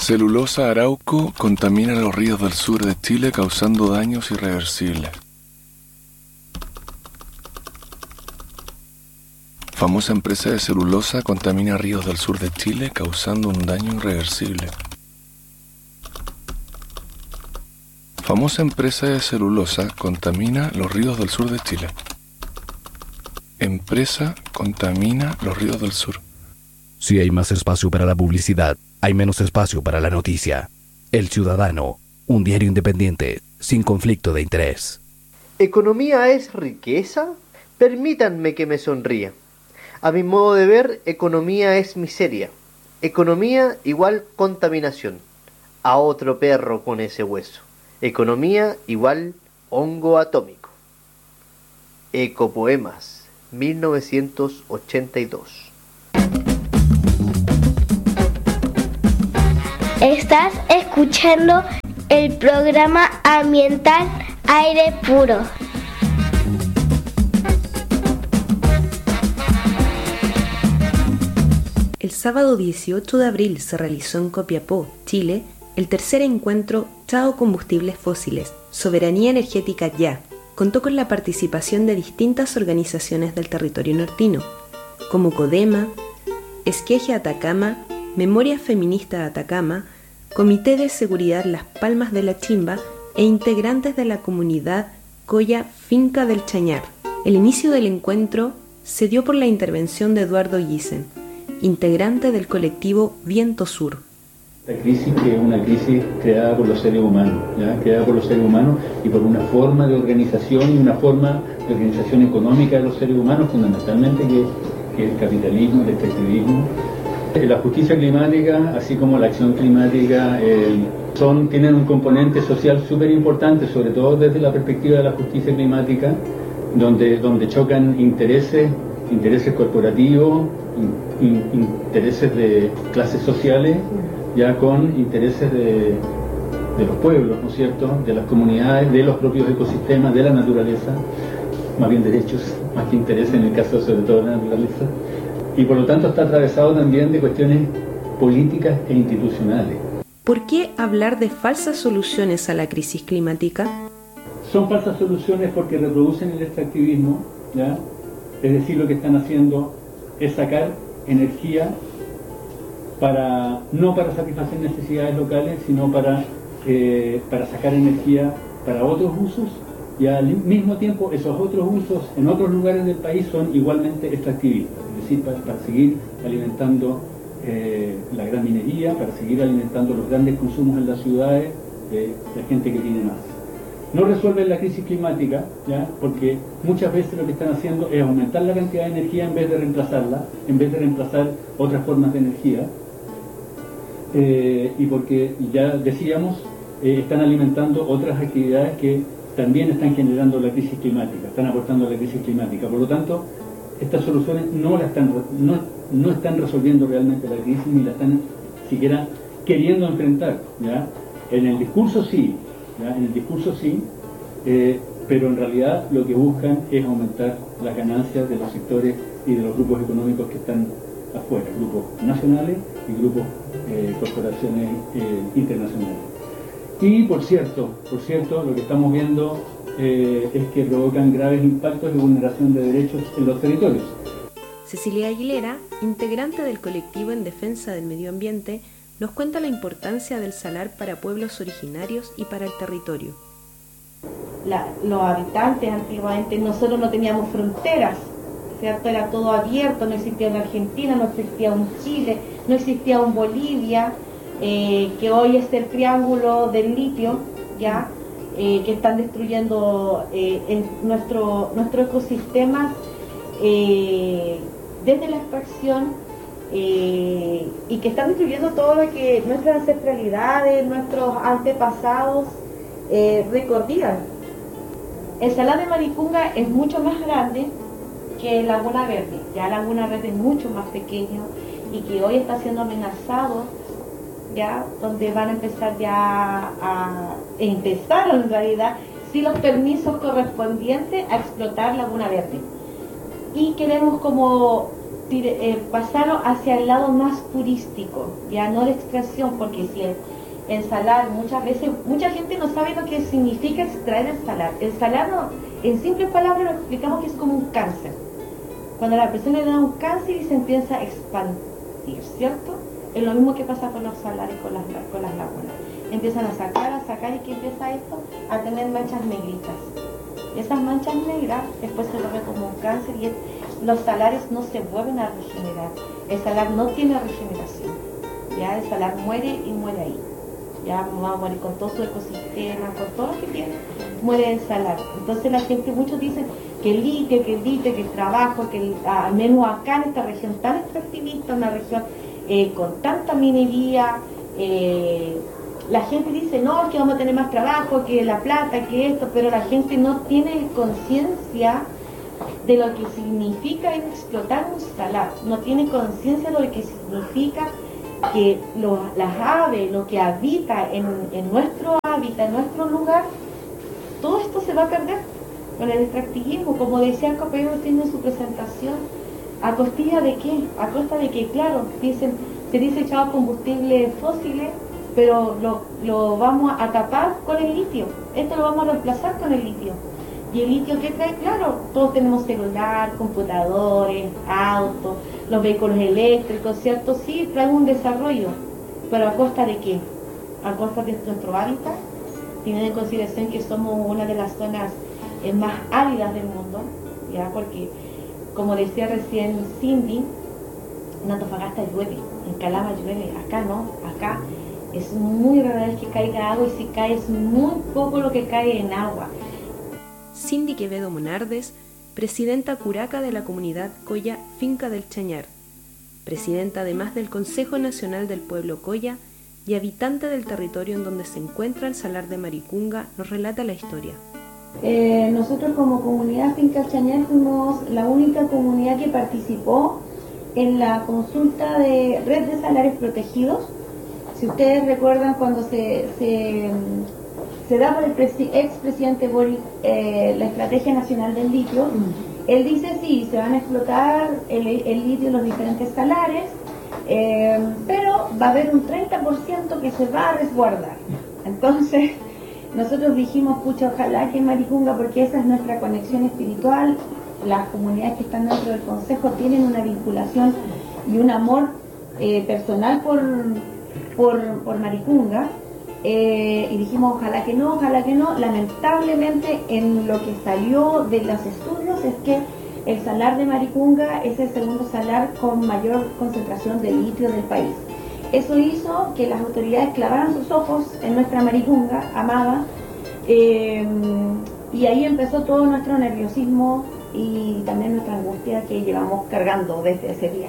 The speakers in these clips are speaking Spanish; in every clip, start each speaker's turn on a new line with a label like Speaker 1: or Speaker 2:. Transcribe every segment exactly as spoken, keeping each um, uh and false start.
Speaker 1: Celulosa Arauco contamina los ríos del sur de Chile causando daños irreversibles. Famosa empresa de celulosa contamina ríos del sur de Chile causando un daño irreversible. Famosa empresa de celulosa contamina los ríos del sur de Chile. Empresa contamina los ríos del sur.
Speaker 2: Si hay más espacio para la publicidad, hay menos espacio para la noticia. El Ciudadano, un diario independiente, sin conflicto de interés.
Speaker 3: ¿Economía es riqueza? Permítanme que me sonría. A mi modo de ver, economía es miseria. Economía igual contaminación. A otro perro con ese hueso. Economía igual hongo atómico. Ecopoemas, mil novecientos ochenta y dos.
Speaker 4: Estás escuchando el programa ambiental Aire Puro.
Speaker 5: El sábado dieciocho de abril se realizó en Copiapó, Chile, el tercer encuentro Chao Combustibles Fósiles, Soberanía Energética Ya. Contó con la participación de distintas organizaciones del territorio nortino, como CODEMA, Esqueje Atacama, Memoria Feminista de Atacama, Comité de Seguridad Las Palmas de la Chimba e integrantes de la comunidad Coya Finca del Chañar. El inicio del encuentro se dio por la intervención de Eduardo Gissen, integrante del colectivo Viento Sur.
Speaker 6: Esta crisis que es una crisis creada por los seres humanos, ¿ya? creada por los seres humanos y por una forma de organización y una forma de organización económica de los seres humanos, fundamentalmente que, que es el capitalismo, el extractivismo. La justicia climática, así como la acción climática, eh, son, tienen un componente social súper importante, sobre todo desde la perspectiva de la justicia climática, donde, donde chocan intereses, intereses corporativos, in, in, intereses de clases sociales, ya con intereses de, de los pueblos, ¿no es cierto?, de las comunidades, de los propios ecosistemas, de la naturaleza, más bien derechos, más que intereses en el caso sobre todo de la naturaleza. Y por lo tanto está atravesado también de cuestiones políticas e institucionales.
Speaker 5: ¿Por qué hablar de falsas soluciones a la crisis climática?
Speaker 6: Son falsas soluciones porque reproducen el extractivismo, ¿ya? Es decir, lo que están haciendo es sacar energía para no para satisfacer necesidades locales, sino para, eh, para sacar energía para otros usos, y al mismo tiempo esos otros usos en otros lugares del país son igualmente extractivistas, es decir, para, para seguir alimentando eh, la gran minería, para seguir alimentando los grandes consumos en las ciudades de la gente que tiene más. No resuelven la crisis climática, ¿ya? Porque muchas veces lo que están haciendo es aumentar la cantidad de energía en vez de reemplazarla, en vez de reemplazar otras formas de energía. Eh, y porque, ya decíamos, eh, están alimentando otras actividades que también están generando la crisis climática, están aportando a la crisis climática. Por lo tanto, estas soluciones no, la están, no, no están resolviendo realmente la crisis, ni la están siquiera queriendo enfrentar, ¿ya? En el discurso sí, ¿ya? En el discurso sí, eh, pero en realidad lo que buscan es aumentar las ganancias de los sectores y de los grupos económicos que están afuera, grupos nacionales y grupos, eh, corporaciones eh, internacionales. Y por cierto, por cierto, lo que estamos viendo eh, es que provocan graves impactos de vulneración de derechos en los territorios.
Speaker 5: Cecilia Aguilera, integrante del colectivo en defensa del medio ambiente, nos cuenta la importancia del salar para pueblos originarios y para el territorio.
Speaker 7: La, los habitantes antiguamente, nosotros no teníamos fronteras, ¿cierto? Era todo abierto, no existía una Argentina, no existía un Chile, no existía un Bolivia, eh, que hoy es el triángulo del litio, ya, eh, que están destruyendo eh, en nuestro, nuestro ecosistema eh, desde la extracción, eh, y que están destruyendo todo lo que nuestras ancestralidades, nuestros antepasados eh, recorrían. El salar de Maricunga es mucho más grande que Laguna Verde. Ya Laguna Verde es mucho más pequeño y que hoy está siendo amenazado, ya, donde van a empezar ya a, e empezaron en realidad sí los permisos correspondientes a explotar Laguna Verde. Y queremos como tire- eh, pasarlo hacia el lado más turístico, ya no la extracción, porque si el, el salar, muchas veces, mucha gente no sabe lo que significa extraer el salar. El salar, no, en simples palabras, lo explicamos que es como un cáncer. Cuando a la persona le da un cáncer y se empieza a expandir, ¿cierto? Es lo mismo que pasa con los salares, con las, con las lagunas. Empiezan a sacar, a sacar, y que empieza esto a tener manchas negritas. Esas manchas negras después se lo ve como un cáncer, y es, los salares no se vuelven a regenerar. El salar no tiene regeneración. Ya el salar muere y muere ahí. Ya va a morir con todo su ecosistema, con todo lo que tiene, muere el salar. Entonces la gente, muchos dicen que el litio, que el litio, que el trabajo, que el, al menos acá en esta región tan extractivista, una región eh, con tanta minería, eh, la gente dice, no, que vamos a tener más trabajo, que la plata, que esto, pero la gente no tiene conciencia de lo que significa explotar un salar, no tiene conciencia de lo que significa que lo, las aves, lo que habita en, en nuestro hábitat, en nuestro lugar, todo esto se va a perder con el extractivismo, como decía Copero en su presentación. ¿A costilla de qué? A costa de que, claro, dicen, se dice echado combustibles fósiles, pero lo, lo vamos a tapar con el litio. Esto lo vamos a reemplazar con el litio. ¿Y el litio qué trae? Claro, todos tenemos celular, computadores, autos, los vehículos eléctricos, ¿cierto? Sí, trae un desarrollo, pero ¿a costa de qué? A costa de nuestro hábitat, teniendo en consideración que somos una de las zonas eh, más áridas del mundo, ya, porque, como decía recién Cindy, en Antofagasta llueve, en Calama llueve, acá no, acá es muy rara vez que caiga agua, y si cae es muy poco lo que cae en agua.
Speaker 5: Cindy Quevedo Monardes, presidenta curaca de la comunidad Coya Finca del Chañar, presidenta además del Consejo Nacional del Pueblo Coya y habitante del territorio en donde se encuentra el salar de Maricunga, nos relata la historia.
Speaker 8: Eh, nosotros como comunidad Finca del Chañar fuimos la única comunidad que participó en la consulta de red de salares protegidos. Si ustedes recuerdan, cuando se, se, se da por el expresidente Boric eh, la Estrategia Nacional del Litio, mm. él dice sí, se van a explotar el, el litio en los diferentes salares, eh, pero va a haber un treinta por ciento que se va a resguardar. Entonces nosotros dijimos, pucha, ojalá que en Maricunga, porque esa es nuestra conexión espiritual, las comunidades que están dentro del consejo tienen una vinculación y un amor eh, personal por... Por, por Maricunga, eh, y dijimos ojalá que no, ojalá que no. Lamentablemente, en lo que salió de los estudios es que el salar de Maricunga es el segundo salar con mayor concentración de litio del país. Eso hizo que las autoridades clavaran sus ojos en nuestra Maricunga amada, eh, y ahí empezó todo nuestro nerviosismo y también nuestra angustia que llevamos cargando desde ese día.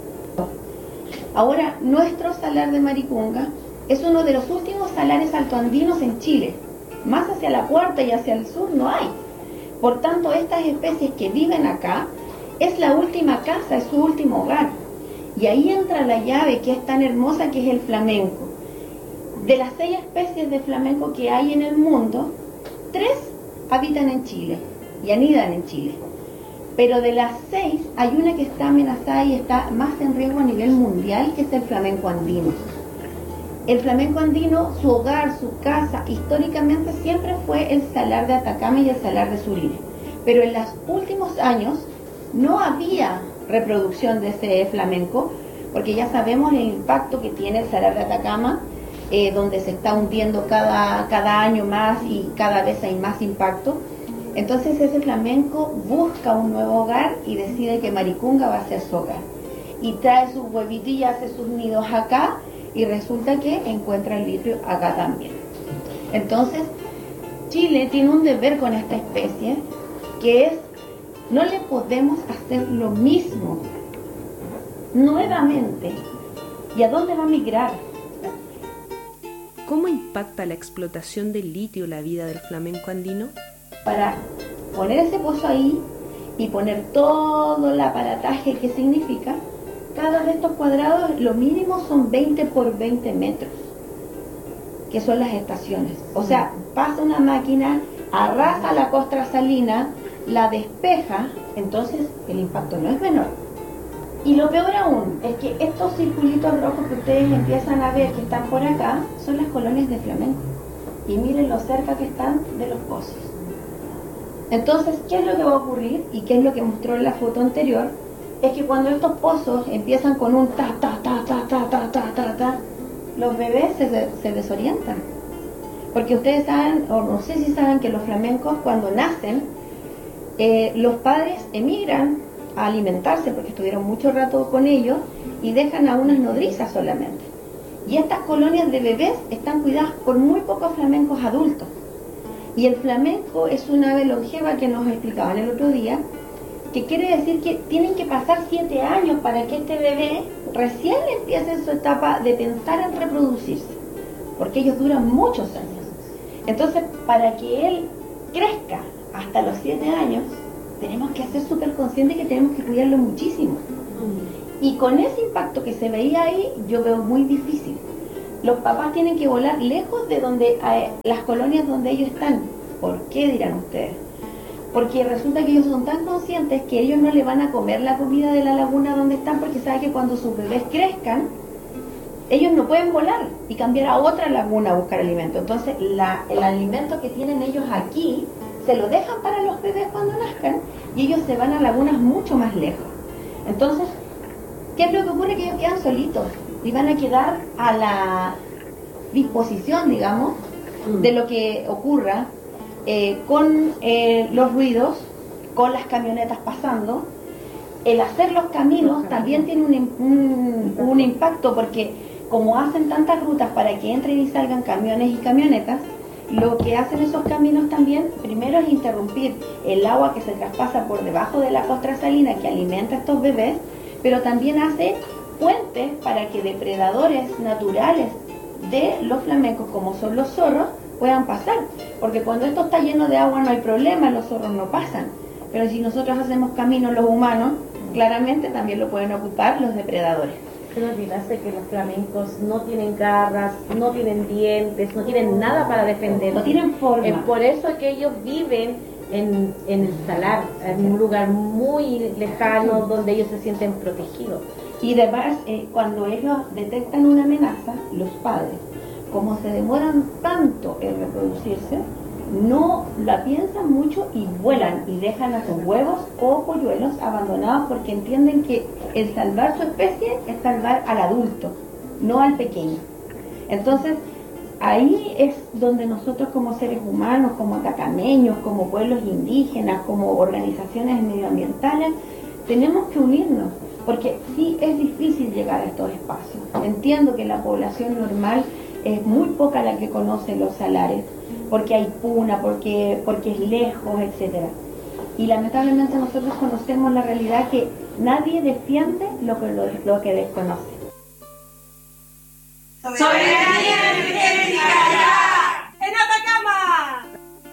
Speaker 8: Ahora, nuestro salar de Maricunga es uno de los últimos salares altoandinos en Chile. Más hacia la puerta y hacia el sur no hay. Por tanto, estas especies que viven acá, es la última casa, es su último hogar. Y ahí entra la llave que es tan hermosa, que es el flamenco. De las seis especies de flamenco que hay en el mundo, tres habitan en Chile y anidan en Chile. Pero de las seis, hay una que está amenazada y está más en riesgo a nivel mundial, que es el flamenco andino. El flamenco andino, su hogar, su casa, históricamente siempre fue el salar de Atacama y el salar de Surire. Pero en los últimos años no había reproducción de ese flamenco, porque ya sabemos el impacto que tiene el salar de Atacama, eh, donde se está hundiendo cada, cada año más y cada vez hay más impacto. Entonces ese flamenco busca un nuevo hogar y decide que Maricunga va a ser su hogar. Y trae sus huevitillas, hace sus nidos acá, y resulta que encuentra el litio acá también. Entonces, Chile tiene un deber con esta especie, que es, no le podemos hacer lo mismo nuevamente. ¿Y a dónde va a migrar?
Speaker 5: ¿Cómo impacta la explotación del litio la vida del flamenco andino?
Speaker 8: Para poner ese pozo ahí y poner todo el aparataje que significa, cada de estos cuadrados lo mínimo son veinte por veinte metros, que son las estaciones. O sea, pasa una máquina, arrasa la costra salina, la despeja, entonces el impacto no es menor. Y lo peor aún es que estos circulitos rojos que ustedes empiezan a ver que están por acá son las colonias de flamenco. Y miren lo cerca que están de los pozos. Entonces, ¿qué es lo que va a ocurrir? Y qué es lo que mostró en la foto anterior, es que cuando estos pozos empiezan con un ta, ta, ta, ta, ta, ta, ta, ta, ta, los bebés se, se desorientan. Porque ustedes saben, o no sé si saben, que los flamencos cuando nacen, eh, los padres emigran a alimentarse porque estuvieron mucho rato con ellos y dejan a unas nodrizas solamente. Y estas colonias de bebés están cuidadas por muy pocos flamencos adultos. Y el flamenco es una ave longeva que nos explicaban el otro día, que quiere decir que tienen que pasar siete años para que este bebé recién empiece en su etapa de pensar en reproducirse, porque ellos duran muchos años. Entonces, para que él crezca hasta los siete años, tenemos que ser súper conscientes que tenemos que cuidarlo muchísimo. Y con ese impacto que se veía ahí, yo veo muy difícil. Los papás tienen que volar lejos de donde eh, las colonias donde ellos están. ¿Por qué, dirán ustedes? Porque resulta que ellos son tan conscientes que ellos no le van a comer la comida de la laguna donde están, porque saben que cuando sus bebés crezcan, ellos no pueden volar y cambiar a otra laguna a buscar alimento. Entonces, la, el alimento que tienen ellos aquí, se lo dejan para los bebés cuando nazcan y ellos se van a lagunas mucho más lejos. Entonces, ¿qué es lo que ocurre? Que ellos quedan solitos y van a quedar a la disposición, digamos, de lo que ocurra eh, con eh, los ruidos, con las camionetas pasando. El hacer los caminos también tiene un, un, un impacto, porque como hacen tantas rutas para que entren y salgan camiones y camionetas, lo que hacen esos caminos también, primero es interrumpir el agua que se traspasa por debajo de la costra salina que alimenta a estos bebés, pero también hace puentes para que depredadores naturales de los flamencos, como son los zorros, puedan pasar. Porque cuando esto está lleno de agua no hay problema, los zorros no pasan. Pero si nosotros hacemos caminos los humanos, claramente también lo pueden ocupar los depredadores.
Speaker 7: Se nos olvidase que los flamencos no tienen garras, no tienen dientes, no tienen nada para defenderse.
Speaker 8: No tienen forma.
Speaker 7: Es por eso que ellos viven en, en el salar, en un lugar muy lejano donde ellos se sienten protegidos.
Speaker 8: Y además, eh, cuando ellos detectan una amenaza, los padres, como se demoran tanto en reproducirse, no la piensan mucho y vuelan y dejan a sus huevos o polluelos abandonados, porque entienden que el salvar su especie es salvar al adulto, no al pequeño. Entonces, ahí es donde nosotros como seres humanos, como atacameños, como pueblos indígenas, como organizaciones medioambientales, tenemos que unirnos, porque sí es difícil llegar a estos espacios. Entiendo que la población normal es muy poca la que conoce los salares, porque hay puna, porque, porque es lejos, etcétera. Y lamentablemente nosotros conocemos la realidad que nadie defiende lo que, lo, lo que desconoce.
Speaker 9: Soy